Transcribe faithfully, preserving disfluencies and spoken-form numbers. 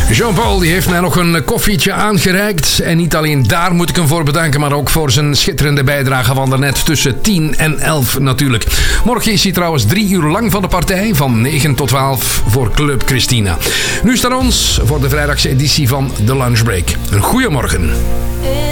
Jean-Paul die heeft mij nog een koffietje aangereikt. En niet alleen daar moet ik hem voor bedanken, maar ook voor zijn schitterende bijdrage van daarnet tussen tien en elf natuurlijk. Morgen is hij trouwens drie uur lang van de partij, van negen tot twaalf voor Club Christina. Nu staat ons voor de vrijdagse editie van The Lunch Break. Een goeiemorgen.